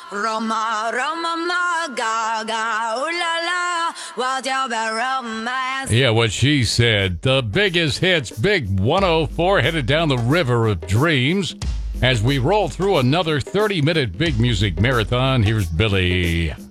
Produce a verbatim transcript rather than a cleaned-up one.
Roma, Roma, ma, gaga, ooh la la, what's your bad romance? Yeah, what she said. The biggest hits, Big one oh four, headed down the river of dreams. As we roll through another thirty-minute big music marathon, here's Billy.